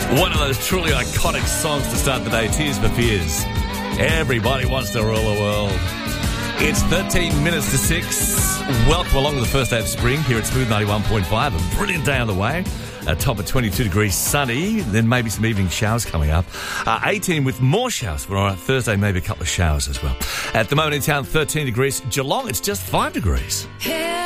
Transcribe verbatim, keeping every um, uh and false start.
One of those truly iconic songs to start the day, Tears for Fears. Everybody wants to rule the world. It's thirteen minutes to six. Welcome along to the first day of spring here at Smooth ninety-one point five. A brilliant day on the way. A top of twenty-two degrees sunny, then maybe some evening showers coming up. Uh, eighteen with more showers for on Thursday, maybe a couple of showers as well. At the moment in town, thirteen degrees. Geelong, it's just five degrees.